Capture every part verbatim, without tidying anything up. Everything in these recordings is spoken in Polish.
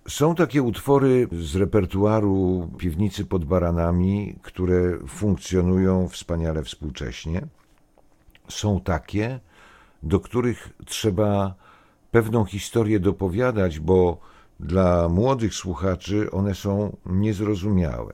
Są takie utwory z repertuaru Piwnicy pod Baranami, które funkcjonują wspaniale współcześnie. Są takie, do których trzeba pewną historię dopowiadać, bo dla młodych słuchaczy one są niezrozumiałe.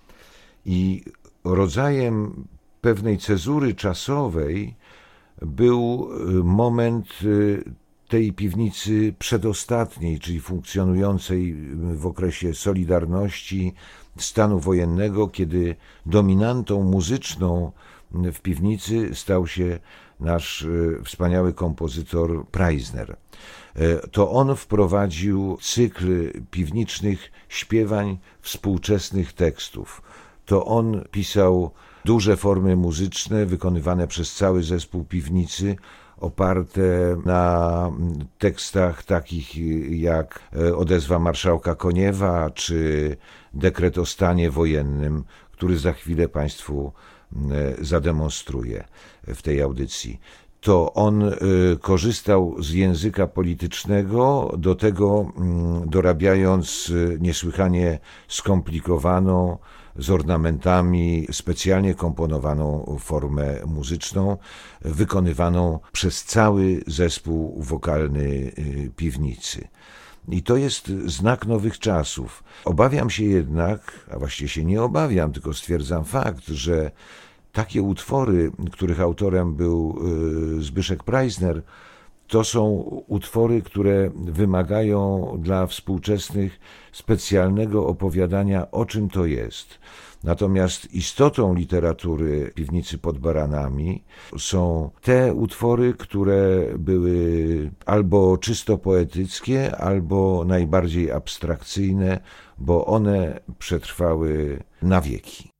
I rodzajem pewnej cezury czasowej był moment tej piwnicy przedostatniej, czyli funkcjonującej w okresie Solidarności, stanu wojennego, kiedy dominantą muzyczną w piwnicy stał się nasz wspaniały kompozytor Preissner. To on wprowadził cykl piwniczych śpiewań współczesnych tekstów. To on pisał duże formy muzyczne wykonywane przez cały zespół Piwnicy, oparte na tekstach takich jak Odezwa marszałka Koniewa czy dekret o stanie wojennym, który za chwilę Państwu zademonstruję w tej audycji. To on korzystał z języka politycznego, do tego dorabiając niesłychanie skomplikowaną, z ornamentami, specjalnie komponowaną formę muzyczną, wykonywaną przez cały zespół wokalny Piwnicy. I to jest znak nowych czasów. Obawiam się jednak, a właściwie się nie obawiam, tylko stwierdzam fakt, że takie utwory, których autorem był Zbyszek Preissner, to są utwory, które wymagają dla współczesnych specjalnego opowiadania, o czym to jest. Natomiast istotą literatury Piwnicy pod Baranami są te utwory, które były albo czysto poetyckie, albo najbardziej abstrakcyjne, bo one przetrwały na wieki.